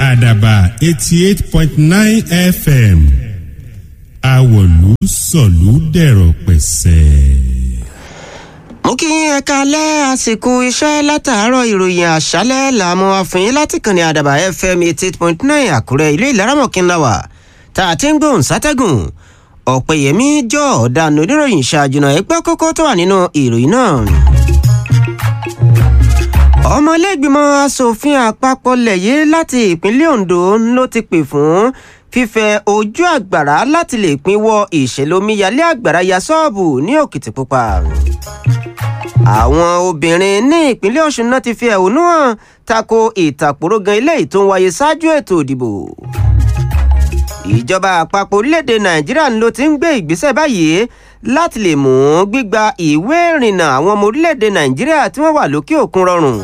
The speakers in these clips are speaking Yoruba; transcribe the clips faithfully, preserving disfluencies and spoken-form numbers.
àdàbà eighty eight point nine fm àwọ̀lú sọ̀lú dẹ̀rọ̀ pẹ̀sẹ̀. mo kí ẹ káalẹ́ àsìkò iṣẹ́ látàárọ̀ ìròyìn àṣálẹ́ làmú àfihàn láti kàn ní àdàbà fm eighty eight point nine àkúrẹ́ ìlú ìlaramọ̀kínlá wà tá a ti ń gbóhùn sátẹ́gùn ọ̀pẹ̀yẹmí jọ ọ̀daràn oníròyìn ṣáájú náà ẹgbẹ́ kókó tó wà nínú ìròyìn náà. ọmọlẹ́gbìmọ̀ asòfin àpapọ̀ lẹ̀yẹ láti ìpínlẹ̀ ondo ló ti pè fún fífẹ̀ ojú àgbàrá láti lè pinwọ́ ìṣẹ̀lẹ̀ omíyalé àgbàrá ya ṣọ́ọ̀bù ní òkìtìpupa. àwọn obìnrin ní ìpínlẹ̀ ọ̀ṣun náà ti fi ẹ̀hónú hàn tako ìtàkùrọ̀gàn eléyìí tó ń wáyé ṣáájú ètò ìdìbò. ìjọba àpapọ̀ orílẹ̀-èdè nàìjíríà ló ti ń gbé ìgbésẹ̀ báyìí láti lè mú gbígba ìwé ìrìnnà àwọn ọmọ orílẹ̀-èdè nàìjíríà tí wọ́n wà lókè òkun rọrùn.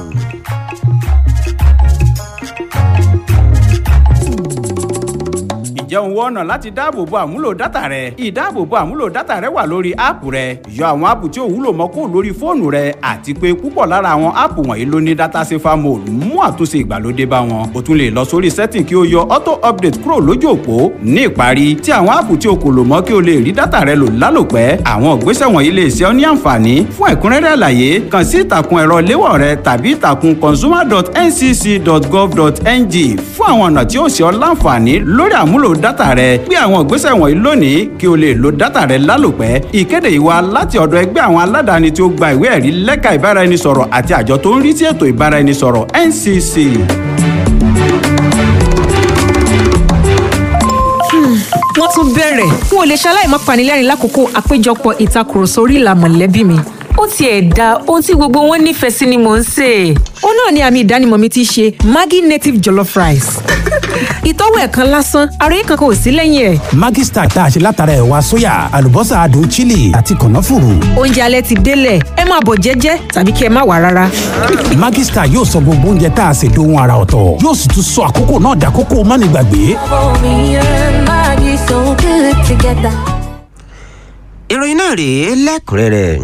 ǹjẹ́ òun wọ́n ọ̀nà láti dáàbòbo àmúlò dátà rẹ? ìdáàbòbo àmúlò dátà rẹ wà lórí áàpù rẹ. yọ àwọn áàpù tí ò wúlò mọ́ kó lórí fóònù rẹ àti pé púpọ̀ lára àwọn áàpù wọ̀nyí ló ní data safer mode mú àtúnṣe ìgbàlódé bá wọn. o tún lè lọ sórí setting kí o yọ auto update kúrò lójú òpó. ní ìparí, tí àwọn áàpù tí o kò lò mọ́ kí o lè rí dátà rẹ lò lálòpẹ́. àwọn ìgbésẹ̀ wọ̀nyí lè ṣe ọ́ ní àǹfààní. fún ẹ̀kúnrẹ́rẹ́ àlàyé kàn sí ìtàkùn ẹ̀rọ léwọ̀ rẹ tàbí ìtàkùn consumer dot n c c dot gov dot n g fún àwọn ọ̀nà tí ó ṣe ọ́ láǹfààní lórí àmúlò dátà rẹ. gbé àwọn ìgbésẹ̀ wọ̀nyí lónìí kí o lè lo dátà rẹ lálòpẹ́. ìkéde yìí wá láti ọ̀dọ̀ ẹgbẹ́ àwọn aládàáni tí ó gba ìwé ẹ̀rí lẹ́ka ìbáraẹnisọ̀rọ̀ àti àjọ tó ń rí sí ètò ìbáraẹnisọ̀rọ̀ N C C. wọ́n tún bẹ̀rẹ̀ n ò lè ṣaláì má panilẹ́rìn lákòókò àpéjọpọ̀ ìtakùrọ̀sọ orí ìlà mọ̀lẹ́bí mi. ó tiẹ̀ da ohun tí gbogbo wọn nífẹ̀ẹ́ sí ni mò ń sè. ó náà ni àmì ìdánimọ̀ mi ti ṣe Maggi native jollof rice. ìtọ́wò ẹ̀kan lásán ara yìí kankan ò sí lẹ́yìn ẹ̀. Maggi Star tá a ṣe látara ẹ̀wà sóyà àlùbọ́sà adùn chili àti kànáfùrù. oúnjẹ alẹ́ ti délẹ̀ ẹ máa bọ̀ jẹ́jẹ́ tàbí kí ẹ má wá rárá. Maggi Star yóò sọ gbogbo oúnjẹ tá a ṣe dohun ara ọ̀tọ̀ yóò sì tún sọ àkókò náà dàkókò mánigbàgbé. ìròyìn náà rèé lẹ́kùnrẹ́rẹ́.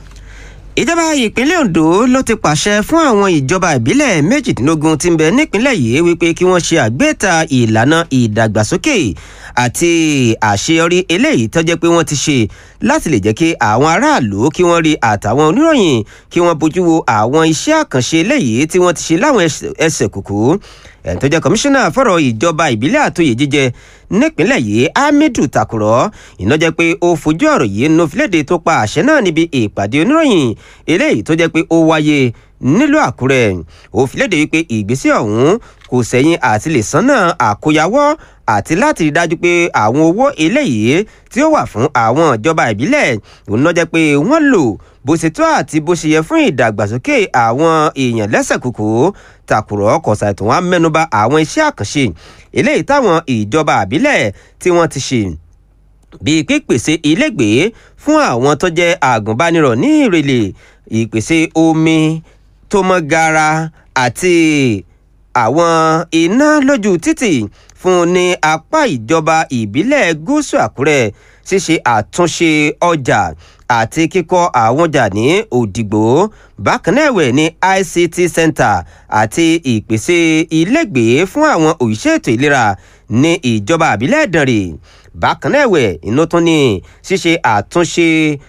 ìjọba ìpínlẹ̀ ondo ló ti pàṣẹ fún àwọn ìjọba ìbílẹ̀ méjìdínlógún tí ń bẹ nípínlẹ̀ yìí wípé kí wọ́n ṣe àgbéta ìlànà ìdàgbàsókè àti àṣeyọrí eléyìí tó jẹ́ pé wọ́n ti ṣe láti lè jẹ́ kí àwọn aráàlú kí wọ́n rí àtàwọn oníròyìn kí wọ́n bójú wo àwọn iṣẹ́ àkànṣe eléyìí tí wọ́n ti ṣe láwọn ẹsẹ̀ kùkú. ẹni tó jẹ́ kọmíṣánná fọ̀rọ̀ ìjọba ìbílẹ̀ àtòyè jíjẹ nípínlẹ̀ yìí Hamidu Takurọ̀ iná jẹ́ pé ó fojú ọ̀rọ̀ yìí nínú fílédè tó pa àṣẹ náà níbi ìpàdé oníròyìn eléyìí tó jẹ́ pé ó wáyé nílùú Àkúrẹ́. ó fílédè wípé ìgbésẹ̀ ọ̀hún kò sẹ́yìn àti lè sánà àkóyawọ́ àti láti rí dájú pé àwọn owó eléyìí tí ó wà fún àwọn ìjọba ìbílẹ̀ òun náà jẹ́ pé wọ́n lò bó ṣe tó àti bó ṣe yẹ fún ìdàgbàsókè àwọn èèyàn lẹ́sẹ̀ kúkú. Takurọ̀ kọ̀sà ètò wọn mẹ́nuba àwọn iṣẹ́ àkànṣe eléyìí táwọn ìjọba àbílẹ̀ tí wọ́n ti ṣe bíi pípèsè ilégbèé fún àwọn tó jẹ́ àgùnbánirọ̀ ní Ìrẹ̀lẹ̀, ìpèsè omi tó mọ́ gara àti àwọn iná lójú títì fún ní apá ìjọba ìbílẹ̀ gúúsù Àkúrẹ́, ṣíṣe àtúnṣe ọjà àti kíkọ́ àwọn ọjà ní Òdìgbò. bákan náà ẹ̀wẹ̀ ní I C T Center àti ìpèsè ilégbèé fún àwọn òṣìṣẹ́ ètò ìlera ní ìjọba àbílẹ̀ Ìdànrè. bákan náà ẹ̀wẹ̀ inú tún ní ṣíṣe àtúnṣe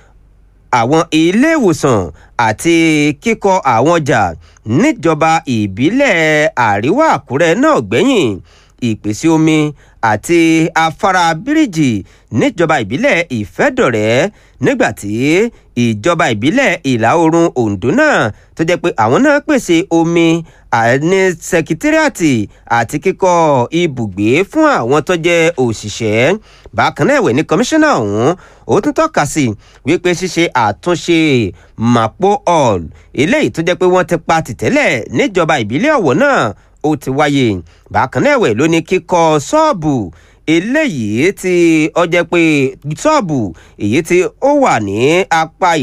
àwọn ilé ìwòsàn àti kíkọ́ àwọn ọjà níjọba ìbílẹ̀ Àríwá Àkúrẹ́ náà gbẹ̀yìn, ìpèsè omi àti afárá bíríìjì níjọba ìbílẹ̀ Ìfẹ́dọ̀rẹ́, nígbàtí ìjọba ìbílẹ̀ ìlà oòrùn Oǹdó náà tó jẹ́ pé àwọn náà pèsè omi ní sẹkítírìàtì àti kíkọ́ ibùgbé fún àwọn tó jẹ́ òṣìṣẹ́. bákan náà ẹ̀wẹ̀ ní kọmíṣánná ọ̀hún ó tún tọ́ka sí wípé ṣíṣe àtúnṣe Mapo Hall eléyìí tó jẹ́ pé wọ́n ti pa tìtẹ́lẹ̀ níjọba ìbílẹ̀ Ọ̀wọ̀ náà ó ti wáyé. bákan náà ẹ̀wẹ̀ ló ní kíkọ́ ṣọ́ọ̀bù eléyìí tí ó jẹ́ pé ṣọ́ọ̀bù èyí tí ó wà ní apá